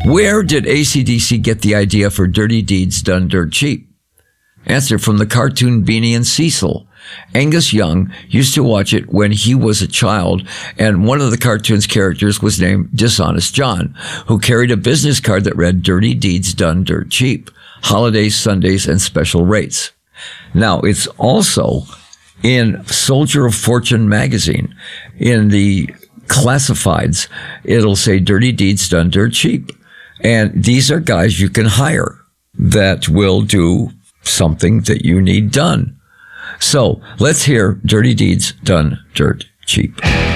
Where did AC/DC get the idea for Dirty Deeds Done Dirt Cheap? Answer: from the cartoon Beanie and Cecil. Angus Young used to watch it when he was a child, and one of the cartoon's characters was named Dishonest John, who carried a business card that read Dirty Deeds Done Dirt Cheap, holidays, Sundays, and special rates. Now, it's also in Soldier of Fortune magazine. In the classifieds, it'll say Dirty Deeds Done Dirt Cheap. And these are guys you can hire that will do something that you need done. So let's hear Dirty Deeds Done Dirt Cheap.